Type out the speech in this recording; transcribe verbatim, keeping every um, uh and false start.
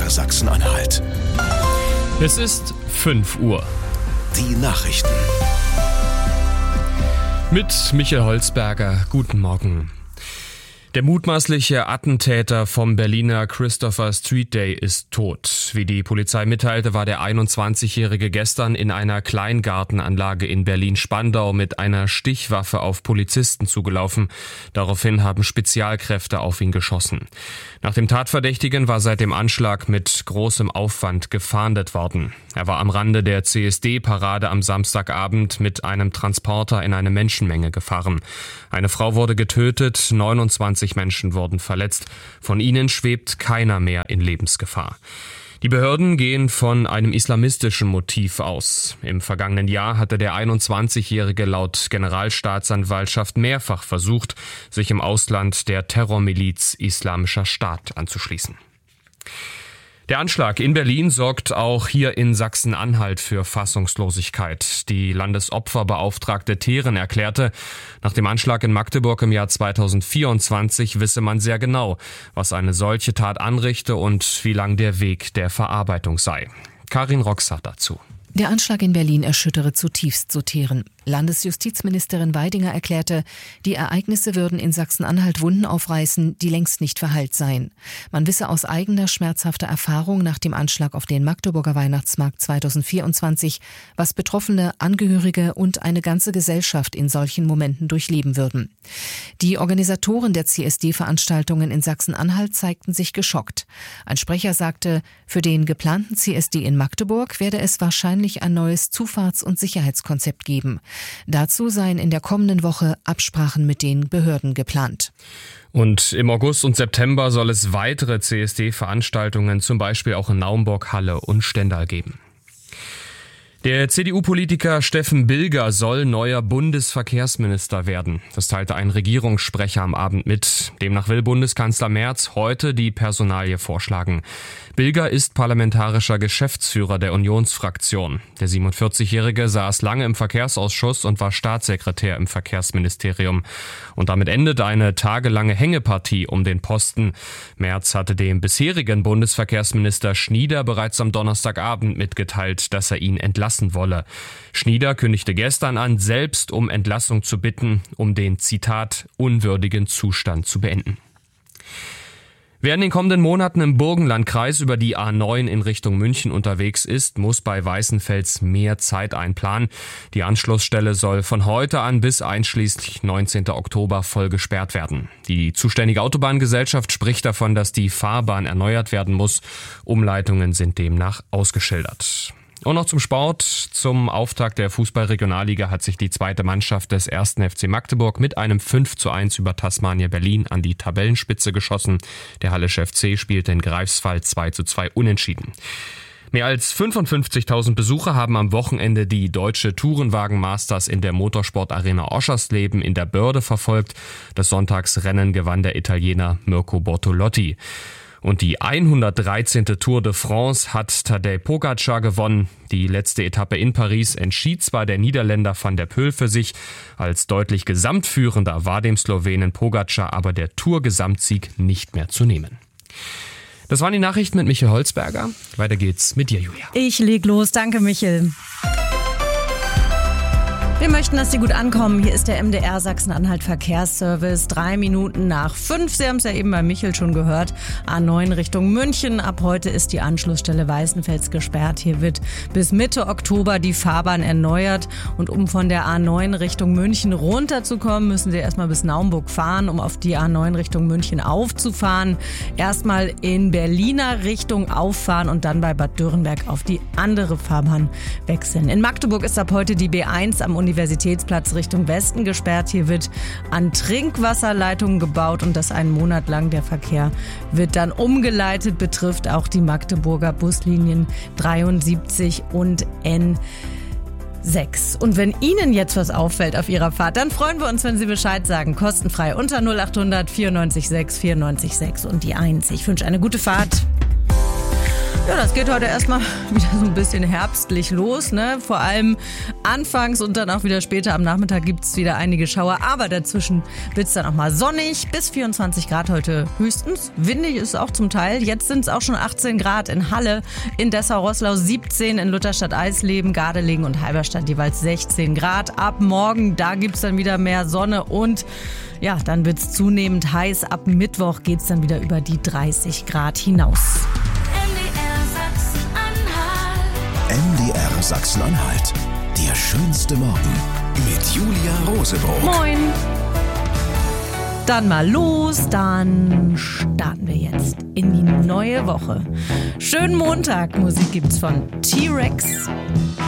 R Sachsen-Anhalt. Es ist fünf Uhr. Die Nachrichten. Mit Michael Holzberger. Guten Morgen. Der mutmaßliche Attentäter vom Berliner Christopher Street Day ist tot. Wie die Polizei mitteilte, war der einundzwanzigjährige gestern in einer Kleingartenanlage in Berlin-Spandau mit einer Stichwaffe auf Polizisten zugelaufen. Daraufhin haben Spezialkräfte auf ihn geschossen. Nach dem Tatverdächtigen war seit dem Anschlag mit großem Aufwand gefahndet worden. Er war am Rande der C S D-Parade am Samstagabend mit einem Transporter in eine Menschenmenge gefahren. Eine Frau wurde getötet, neunundzwanzig Menschen wurden verletzt. Von ihnen schwebt keiner mehr in Lebensgefahr. Die Behörden gehen von einem islamistischen Motiv aus. Im vergangenen Jahr hatte der einundzwanzigjährige laut Generalstaatsanwaltschaft mehrfach versucht, sich im Ausland der Terrormiliz Islamischer Staat anzuschließen. Der Anschlag in Berlin sorgt auch hier in Sachsen-Anhalt für Fassungslosigkeit. Die Landesopferbeauftragte Theren erklärte, nach dem Anschlag in Magdeburg im Jahr zweitausendvierundzwanzig wisse man sehr genau, was eine solche Tat anrichte und wie lang der Weg der Verarbeitung sei. Karin Roxat dazu. Der Anschlag in Berlin erschüttere zutiefst, so Theren. Landesjustizministerin Weidinger erklärte, die Ereignisse würden in Sachsen-Anhalt Wunden aufreißen, die längst nicht verheilt seien. Man wisse aus eigener schmerzhafter Erfahrung nach dem Anschlag auf den Magdeburger Weihnachtsmarkt zweitausendvierundzwanzig, was Betroffene, Angehörige und eine ganze Gesellschaft in solchen Momenten durchleben würden. Die Organisatoren der C S D-Veranstaltungen in Sachsen-Anhalt zeigten sich geschockt. Ein Sprecher sagte, für den geplanten C S D in Magdeburg werde es wahrscheinlich ein neues Zufahrts- und Sicherheitskonzept geben. Dazu seien in der kommenden Woche Absprachen mit den Behörden geplant. Und im August und September soll es weitere C S D-Veranstaltungen, zum Beispiel auch in Naumburg, Halle und Stendal geben. Der C D U-Politiker Steffen Bilger soll neuer Bundesverkehrsminister werden. Das teilte ein Regierungssprecher am Abend mit. Demnach will Bundeskanzler Merz heute die Personalie vorschlagen. Bilger ist parlamentarischer Geschäftsführer der Unionsfraktion. Der siebenundvierzigjährige saß lange im Verkehrsausschuss und war Staatssekretär im Verkehrsministerium. Und damit endet eine tagelange Hängepartie um den Posten. Merz hatte dem bisherigen Bundesverkehrsminister Schnieder bereits am Donnerstagabend mitgeteilt, dass er ihn entlassen wolle. Schnieder kündigte gestern an, selbst um Entlassung zu bitten, um den, Zitat, unwürdigen Zustand zu beenden. Wer in den kommenden Monaten im Burgenlandkreis über die A neun in Richtung München unterwegs ist, muss bei Weißenfels mehr Zeit einplanen. Die Anschlussstelle soll von heute an bis einschließlich neunzehnten Oktober voll gesperrt werden. Die zuständige Autobahngesellschaft spricht davon, dass die Fahrbahn erneuert werden muss. Umleitungen sind demnach ausgeschildert. Und noch zum Sport. Zum Auftakt der Fußball-Regionalliga hat sich die zweite Mannschaft des ersten F C Magdeburg mit einem fünf zu eins über Tasmania Berlin an die Tabellenspitze geschossen. Der Hallische F C spielte in Greifswald zwei zu zwei unentschieden. Mehr als fünfundfünfzigtausend Besucher haben am Wochenende die deutsche Tourenwagen-Masters in der Motorsportarena Oschersleben in der Börde verfolgt. Das Sonntagsrennen gewann der Italiener Mirko Bortolotti. Und die hundertdreizehnte Tour de France hat Tadej Pogačar gewonnen. Die letzte Etappe in Paris entschied zwar der Niederländer Van der Poel für sich. Als deutlich Gesamtführender war dem Slowenen Pogačar aber der Tour-Gesamtsieg nicht mehr zu nehmen. Das waren die Nachrichten mit Michael Holzberger. Weiter geht's mit dir, Julia. Ich leg los. Danke, Michael. Wir möchten, dass Sie gut ankommen. Hier ist der M D R Sachsen-Anhalt Verkehrsservice. Drei Minuten nach fünf. Sie haben es ja eben bei Michael schon gehört. A neun Richtung München. Ab heute ist die Anschlussstelle Weißenfels gesperrt. Hier wird bis Mitte Oktober die Fahrbahn erneuert. Und um von der A neun Richtung München runterzukommen, müssen Sie erstmal bis Naumburg fahren, um auf die A neun Richtung München aufzufahren. Erstmal in Berliner Richtung auffahren und dann bei Bad Dürrenberg auf die andere Fahrbahn wechseln. In Magdeburg ist ab heute die B eins am Universitätsplatz Richtung Westen gesperrt. Hier wird an Trinkwasserleitungen gebaut und das einen Monat lang. Der Verkehr wird dann umgeleitet, betrifft auch die Magdeburger Buslinien dreiundsiebzig und N sechs. Und wenn Ihnen jetzt was auffällt auf Ihrer Fahrt, dann freuen wir uns, wenn Sie Bescheid sagen. Kostenfrei unter null acht hundert vierundneunzig sechs vierundneunzig sechs und die eins. Ich wünsche eine gute Fahrt. Ja, das geht heute erstmal wieder so ein bisschen herbstlich los, ne? Vor allem anfangs und dann auch wieder später am Nachmittag gibt es wieder einige Schauer. Aber dazwischen wird es dann auch mal sonnig, bis vierundzwanzig Grad heute höchstens. Windig ist es auch zum Teil. Jetzt sind es auch schon achtzehn Grad in Halle, in Dessau-Roßlau siebzehn, in Lutherstadt-Eisleben, Gardelegen und Halberstadt jeweils sechzehn Grad. Ab morgen, da gibt es dann wieder mehr Sonne und ja, dann wird es zunehmend heiß. Ab Mittwoch geht es dann wieder über die dreißig Grad hinaus. M D R Sachsen-Anhalt. Der schönste Morgen mit Julia Rosebrock. Moin. Dann mal los, dann starten wir jetzt in die neue Woche. Schönen Montag, Musik gibt's von T-Rex.